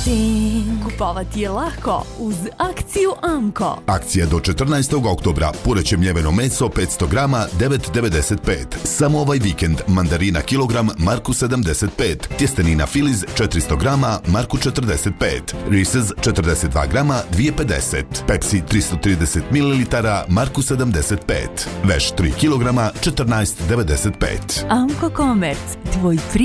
Kupovati je lako uz akciju Amko. Akcija do 14. oktobra. Pureće mljeveno meso 500 grama 9,95. Samo ovaj vikend mandarina kilogram Marku 75. Tjestenina Filiz 400 grama Marku 45. Reese's 42 grama 2,50. Pepsi 330 ml Marku 75. Veš 3 kilograma 14,95. Amko Komerc, tvoj